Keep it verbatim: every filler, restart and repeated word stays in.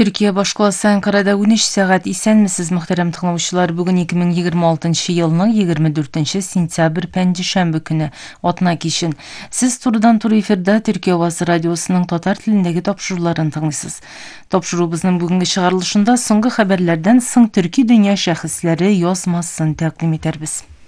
Türkiye башкаласы Анкарада он үч сәгать исәнмесез, мөхтәрәм тыңлаучылар. Бүген ике мең егерме алтынчы елның егерме дүртенче сентябрь пәнҗешәмбе көне, атна кичен. Сез турыдан туры эфирда Төркия Авазы радиосының татар телендәге тапшыруларын тыңлыйсыз. Тапшыруыбызның бүгенге чыгарылышында соңгы хәбәрләрдән соң төрки дөнья шәхесләре язмасын тәкъдим итәрбез.